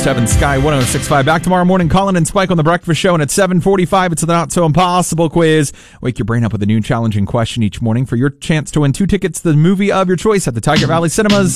102.7 Sky 106.5. Back tomorrow morning, Colin and Spike on The Breakfast Show. And at 7:45, it's the Not So Impossible quiz. Wake your brain up with a new challenging question each morning for your chance to win 2 tickets to the movie of your choice at the Tiger Valley Cinemas.